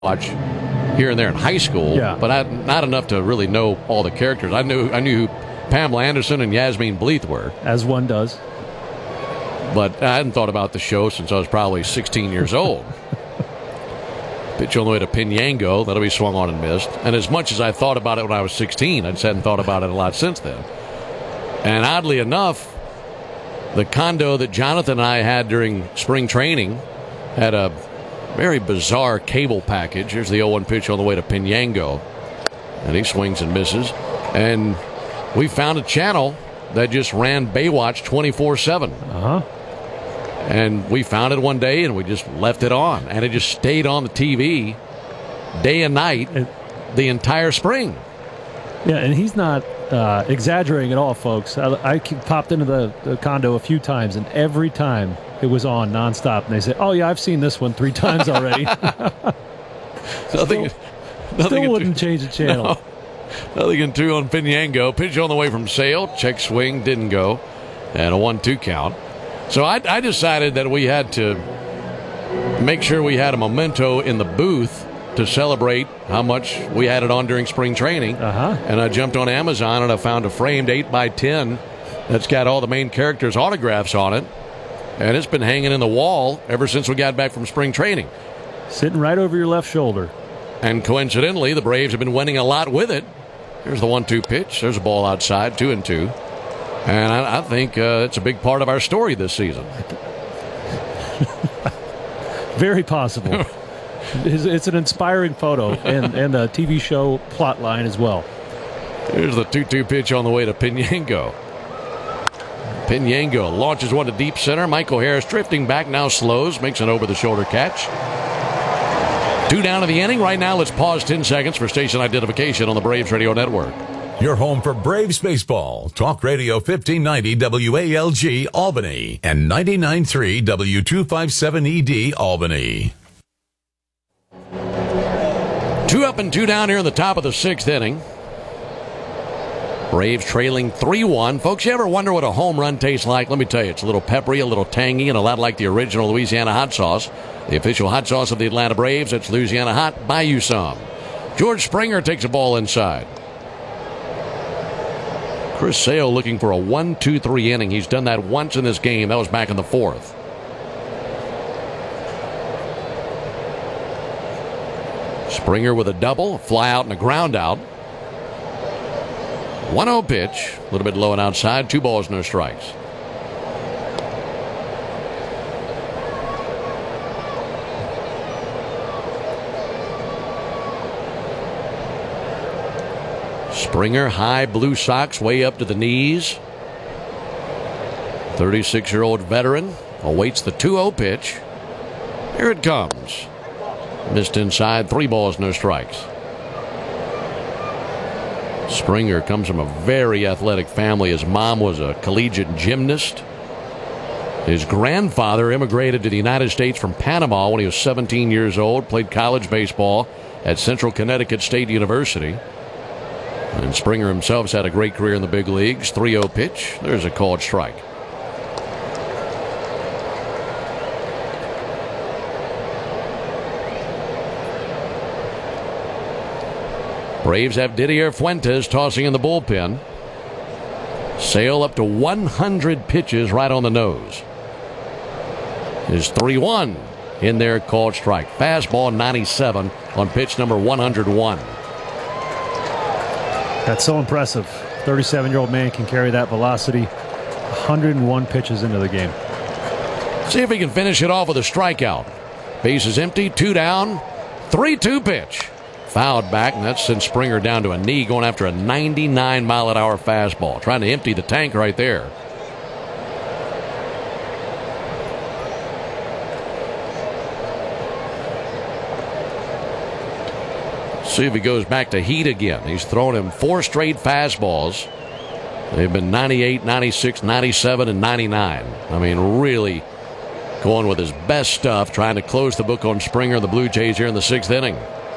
watch here and there in high school, but not enough to really know all the characters. I knew who Pamela Anderson and Yasmin Bleeth were. As one does. But I hadn't thought about the show since I was probably 16 years old. Pitch on the way to Pinyango. That'll be swung on and missed. And as much as I thought about it when I was 16, I just hadn't thought about it a lot since then. And oddly enough, the condo that Jonathan and I had during spring training had a very bizarre cable package. Here's the 0-1 pitch on the way to Pinyango. And he swings and misses. And we found a channel that just ran Baywatch 24/7. And we found it one day and we just left it on. And it just stayed on the TV day and night the entire spring. Yeah, and he's not exaggerating at all, folks. I popped into the condo a few times, and every time it was on nonstop. And they say, "Oh yeah, I've seen this one 3 times already." Still wouldn't change the channel. No, nothing in 2 on Pinyango. Pitch on the way from Sale. Check swing, didn't go, and a 1-2 count. So I decided that we had to make sure we had a memento in the booth to celebrate how much we had it on during spring training. And I jumped on Amazon and I found a framed 8x10 that's got all the main characters' autographs on it. And it's been hanging in the wall ever since we got back from spring training. Sitting right over your left shoulder. And coincidentally, the Braves have been winning a lot with it. Here's the 1-2 pitch. There's a ball outside, 2-2. And I think it's a big part of our story this season. Very possible. It's an inspiring photo and a TV show plot line as well. Here's the 2-2 pitch on the way to Pinyango. Pinyango launches one to deep center. Michael Harris drifting back, now slows, makes an over-the-shoulder catch. 2 down in the inning. Right now, let's pause 10 seconds for station identification on the Braves Radio Network. Your home for Braves baseball. Talk Radio 1590 WALG Albany and 99.3 W257ED Albany. 2 up and 2 down here in the top of the 6th inning. Braves trailing 3-1. Folks, you ever wonder what a home run tastes like? Let me tell you, it's a little peppery, a little tangy, and a lot like the original Louisiana hot sauce. The official hot sauce of the Atlanta Braves, it's Louisiana Hot. Buy you some. George Springer takes a ball inside. Chris Sale looking for a 1-2-3 inning. He's done that once in this game. That was back in the 4th. Springer with a double, a fly out and a ground out. 1-0 pitch, a little bit low and outside. 2 balls, no strikes. Springer, high blue socks way up to the knees. 36-year-old veteran awaits the 2-0 pitch. Here it comes. Missed inside, 3 balls, no strikes. Springer comes from a very athletic family. His mom was a collegiate gymnast. His grandfather immigrated to the United States from Panama when he was 17 years old, played college baseball at Central Connecticut State University. And Springer himself has had a great career in the big leagues. 3-0 pitch. There's a called strike. Braves have Didier Fuentes tossing in the bullpen. Sale up to 100 pitches right on the nose. Is 3-1 in there, called strike. Fastball 97 on pitch number 101. That's so impressive. 37-year-old man can carry that velocity 101 pitches into the game. See if he can finish it off with a strikeout. Base is empty, 2 down, 3-2 pitch. Fouled back, and that sends Springer down to a knee going after a 99-mile-an-hour fastball. Trying to empty the tank right there. See if he goes back to heat again. He's thrown him 4 straight fastballs. They've been 98, 96, 97, and 99. I mean, really going with his best stuff, trying to close the book on Springer and the Blue Jays here in the 6th inning.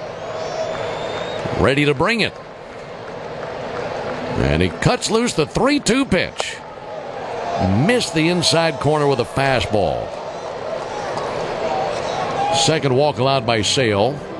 Ready to bring it. And he cuts loose the 3-2 pitch. Missed the inside corner with a fastball. Second walk allowed by Sale.